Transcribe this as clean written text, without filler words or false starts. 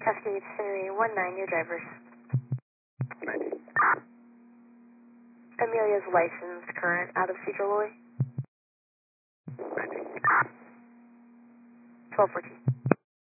Cascade Scenery 19, your drivers. 90. Amelia's license current out of Cedar Loy. 90. 1214.